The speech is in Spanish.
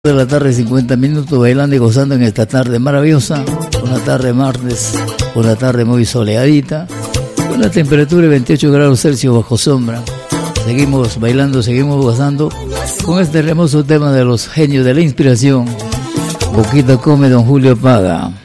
de la tarde, 50 minutos, bailando y gozando en esta tarde maravillosa, una tarde martes, una tarde muy soleadita, con la temperatura de 28 grados Celsius bajo sombra. Seguimos bailando, seguimos gozando con este hermoso tema de los genios de la inspiración. Boquita come, don Julio Paga.